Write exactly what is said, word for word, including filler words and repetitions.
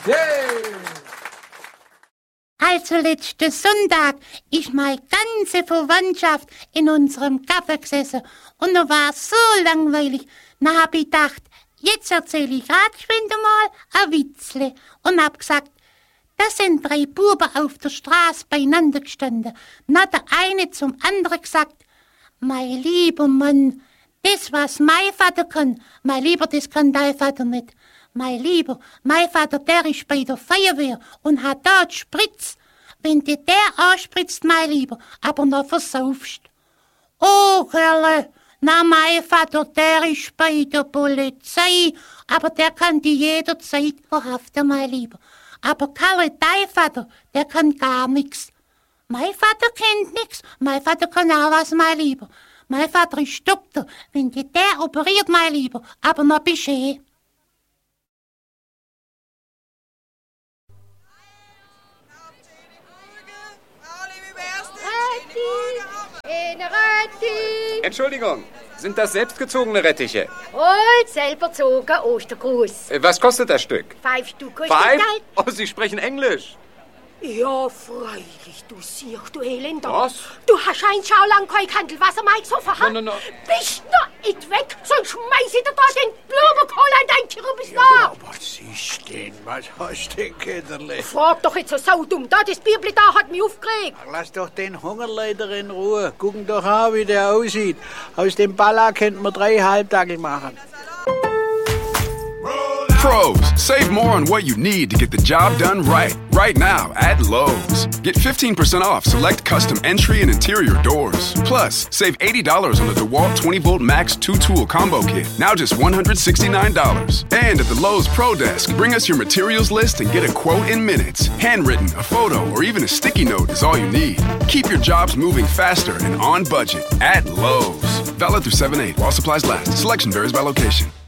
Yay! Also letzten Sonntag ist meine ganze Verwandtschaft in unserem Café gesessen und da war so langweilig. Dann hab ich gedacht, jetzt erzähle ich grad geschwind mal ein Witzle und hab gesagt, da sind drei Buben auf der Straße beieinander gestanden. Dann hat der eine zum anderen gesagt, mein lieber Mann, das, was mein Vater kann, mein Lieber, das kann dein Vater nicht. Mein Lieber, mein Vater, der ist bei der Feuerwehr und hat da die Spritz. Wenn dir der anspritzt, mein Lieber, aber noch versaufst. Oh, Kerle, na, mein Vater, der ist bei der Polizei, aber der kann die jederzeit verhaften, mein Lieber. Aber Kerle, dein Vater, der kann gar nix. Mein Vater kennt nix, mein Vater kann auch was, mein Lieber. Mein Vater ist Doktor, wenn dir der operiert, mein Lieber, aber noch Bescheid. Entschuldigung, sind das selbstgezogene Rettiche? Und selber gezogen, Ostergruß. Äh, Was kostet das Stück? Fünf Stück kostet Five? das. Oh, Sie sprechen Englisch. Ja, freilich, du siehst, du Elender. Was? Du hast ein Schau lang kein Kandelwasser, Mike, so verhangen. No, no, no. Bist noch nicht weg, sonst schmeiß ich dir da den Blumenkohl an dein Kürbis Ja, nach. aber was ist denn? Was hast du denn, Kinderle? Frag doch jetzt so saudumm, da, das Bibli da hat mich aufgeregt. Ach, lass doch den Hungerleider in Ruhe. Gucken doch an, wie der aussieht. Aus dem Baller könnten wir drei Halbtagel machen. Pros, save more on what you need to get the job done right. Right now at Lowe's. Get fifteen percent off select custom entry and interior doors. Plus, save eighty dollars on the DeWalt twenty volt Max two tool combo kit. Now just one hundred sixty-nine dollars. And at the Lowe's Pro Desk, bring us your materials list and get a quote in minutes. Handwritten, a photo, or even a sticky note is all you need. Keep your jobs moving faster and on budget at Lowe's. Valid through seven eight while supplies last. Selection varies by location.